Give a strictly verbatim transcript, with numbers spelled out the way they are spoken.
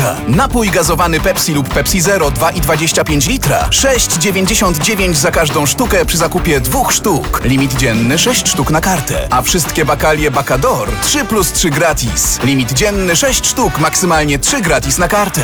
Uwaga! Napój gazowany Pepsi lub Pepsi Zero dwa i dwadzieścia pięć litra. sześć dziewięćdziesiąt dziewięć za każdą sztukę przy zakupie dwóch sztuk. Limit dzienny sześć sztuk na kartę. A wszystkie bakalie Bacador trzy plus trzy gratis. Limit dzienny sześć sztuk, maksymalnie trzy gratis na kartę.